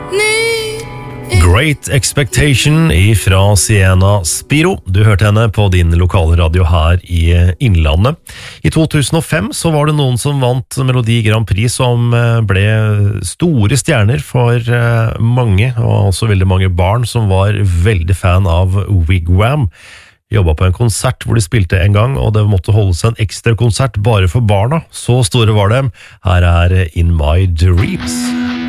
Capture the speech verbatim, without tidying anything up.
Great Expectation ifra Sienna Spiro. Du hørte henne på din lokale radio her i Innlandet. I to tusen og fem så var det noen som vant Melodi Grand Prix som ble store stjerner for mange, og også veldig mange barn som var veldig fan av Wigwam. Jobbet på en konsert hvor de spilte en gang, og det måtte holdes en ekstra konsert bare for barna. Så store var de. Her er In My Dreams.